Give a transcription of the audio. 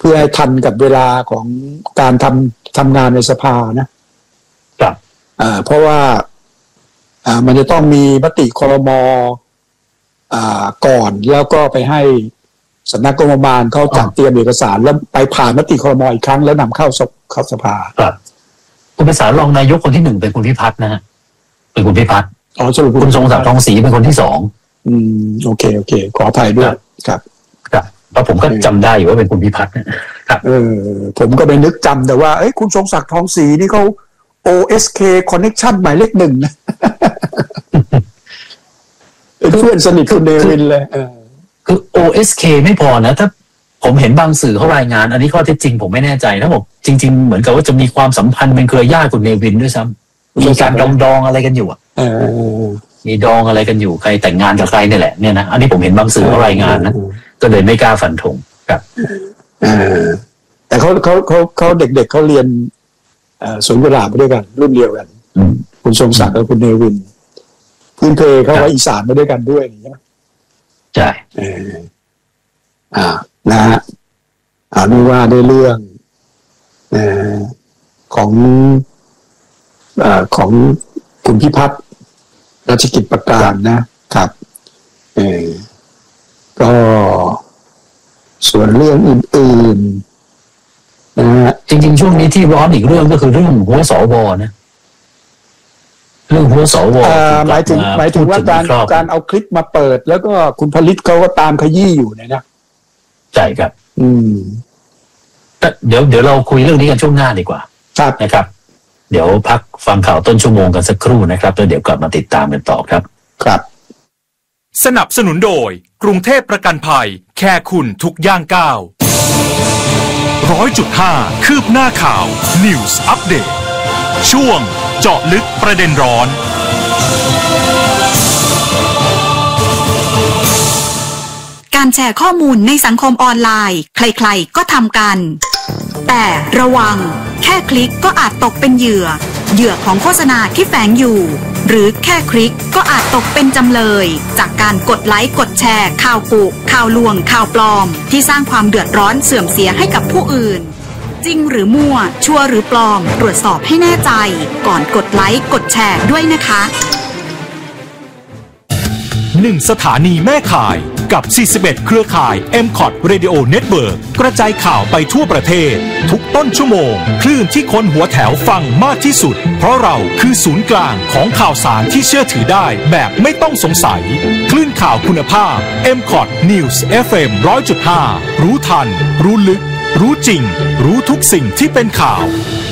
พื่อให้ทันกับเวลาของการทำงานในสภานะครับเพราะว่ามันจะต้องมีมติครม.ก่อนแล้วก็ไปให้สำนักงบประมาณเขาจัดเตรียมเอกสารแล้วไปผ่านมติครม.อีกครั้งแล้วนำเข้าสภาครับคุณเป็นสารรองนายกคนที่1เป็นคุณพิพัฒน์นะฮะเป็นคุณพิพัฒน์สรุปคุณทรงศักดิ์ทองศรีเป็นคนที่2 โอเคขออภัยด้วยครับเพราะผมก็จำได้อยู่ว่าเป็นคุณพิพัฒน์นะครับผมก็ไปนึกจำแต่ว่าคุณทรงศักดิ์ทองศรีนี่เขา OSK Connection หมายเลข 1นะเพื่อนสนิทคุณเนวินเลยคือ OSK ไม่พอนะถ้าผมเห็นบางสื่อเขารายงานอันนี้ข้อเท็จจริงผมไม่แน่ใจนะผมจริงๆเหมือนกับว่าจะมีความสัมพันธ์เป็นเครือญาติคุณเนวินด้วยซ้ำมีการดองอะไรกันอยู่มีดองอะไรกันอยู่ใครแต่งงานกับใครนี่แหละเนี่ยนะอันนี้ผมเห็นบางสื่อเขารายงานนะก็เลยไม่กล้าฟันธงครับแต่เขาเด็กๆเขาเรียนสวนกุหลาบมาด้วยกันรุ่นเดียวกันคุณทรงศักดิ์กับคุณเนวินพื้นเพเขาไว้อีสานมาด้วยกันด้วยใช่ไหมใช่นะฮะนี่ว่าในเรื่องของคุณพิพัฒน์ราชกิจประการนะครับก็ส่วนเรื่องอื่นๆนะฮะจริงๆช่วงนี้ที่ร้อนอีกเรื่องก็คือเรื่องหัวสวนะเรื่องหัวสวหมายถึงว่าการเอาคลิปมาเปิดแล้วก็คุณผลิตเขาก็ตามขยี้อยู่นะใช่ครับเดี๋ยวเราคุยเรื่องนี้กันช่วงหน้าดีกว่านะครับเดี๋ยวพักฟังข่าวต้นชั่วโมงกันสักครู่นะครับแล้วเดี๋ยวกลับมาติดตามกันต่อครับสนับสนุนโดยกรุงเทพประกันภัยแค่คุณทุกย่างก้าว 100.5 คืบหน้าข่าว News Update ช่วงเจาะลึกประเด็นร้อนการแชร์ข้อมูลในสังคมออนไลน์ใครๆก็ทำกันแต่ระวังแค่คลิกก็อาจตกเป็นเหยื่อของโฆษณาที่แฝงอยู่หรือแค่คลิกก็อาจตกเป็นจำเลยจากการกดไลค์กดแชร์ข่าวกุข่าวลวงข่าวปลอมที่สร้างความเดือดร้อนเสื่อมเสียให้กับผู้อื่นจริงหรือมั่วชัวร์หรือปลอมตรวจสอบให้แน่ใจก่อนกดไลค์กดแชร์ด้วยนะคะ 1 สถานีแม่ข่ายกับ41เครือข่าย MCOT Radio Network กระจายข่าวไปทั่วประเทศทุกต้นชั่วโมงคลื่นที่คนหัวแถวฟังมากที่สุดเพราะเราคือศูนย์กลางของข่าวสารที่เชื่อถือได้แบบไม่ต้องสงสัยคลื่นข่าวคุณภาพ MCOT News FM 100.5 รู้ทันรู้ลึกรู้จริงรู้ทุกสิ่งที่เป็นข่าว